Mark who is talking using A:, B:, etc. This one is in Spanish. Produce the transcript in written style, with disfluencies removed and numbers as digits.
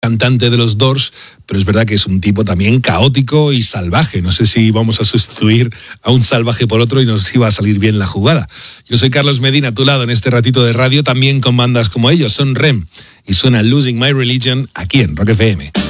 A: cantante de los Doors, pero es verdad que es un tipo también caótico y salvaje. No sé si vamos a sustituir a un salvaje por otro y nos iba a salir bien la jugada. Yo soy Carlos Medina, a tu lado en este ratito de radio, también con bandas como ellos. Son REM y suena Losing My Religion aquí en Rock FM.